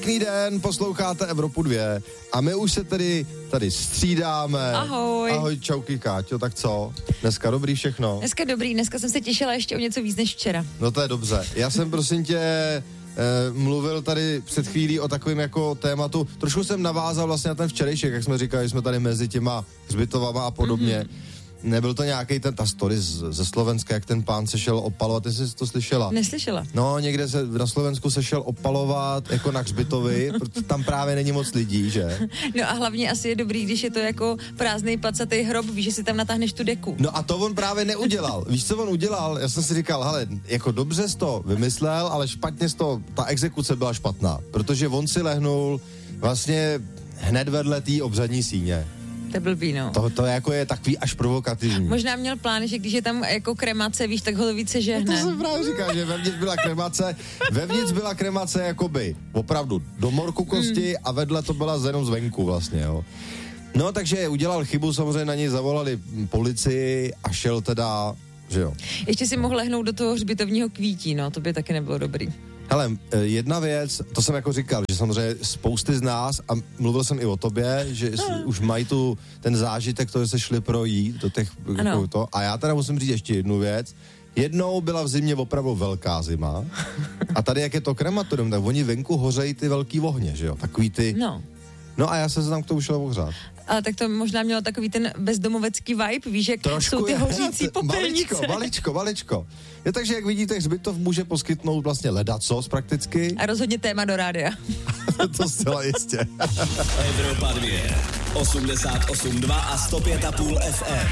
Pěkný den, posloucháte Evropu 2 a my už se tady střídáme. Ahoj. Ahoj, čauky, Káťo, tak co? Dneska dobrý všechno? Dneska dobrý, dneska jsem se těšila ještě o něco víc než včera. No to je dobře. Já jsem prosím tě mluvil tady před chvílí o takovém jako tématu. Trošku jsem navázal vlastně na ten včerejšek, jak jsme říkali, jsme tady mezi těma hřbitovama a podobně. Nebyl to nějaký ta story ze Slovenska, jak ten pán se šel opalovat, ty jsi to slyšela? Neslyšela. No, někde na Slovensku se šel opalovat jako na hřbitovi, protože tam právě není moc lidí, že? No a hlavně asi je dobrý, když je to jako prázdnej placatý hrob, víš, že si tam natáhneš tu deku. No a to on právě neudělal. Víš, co on udělal? Já jsem si říkal, hele, jako dobře jsi to vymyslel, ale špatně ta exekuce byla špatná, protože on si lehnul vlastně hned vedle té obřadní síně. To je blbý, no. To jako je takový až provokativní. Možná měl plán, že když je tam jako kremace, víš, tak ho to více žehne. No to jsem právě říkal, že vevnitř byla kremace jakoby opravdu do morku kosti a vedle to byla jenom zvenku vlastně, jo. No takže udělal chybu, samozřejmě na něj zavolali policii a šel teda, že jo. Ještě si mohl lehnout do toho hřbitovního kvítí, no, to by taky nebylo dobrý. Hele, jedna věc, to jsem jako říkal, že samozřejmě spousty z nás, a mluvil jsem i o tobě, že už mají ten zážitek, to, že se šli projít do těch, jako to, a já teda musím říct ještě jednu věc. Jednou byla v zimě opravdu velká zima a tady, jak je to krematorium, tak oni venku hořejí ty velký ohně, že jo, takový ty... No a já jsem se tam k tomu šel ohřát. Ale tak to možná mělo takový ten bezdomovecký vibe, víš, jak trošku jsou ty hořící popelnice. Maličko. Je takže, jak vidíte, hřbitov může poskytnout vlastně ledacos prakticky. A rozhodně téma do rádia. To zcela jistě. Evropa 2, 88,2 a 105,5 FM.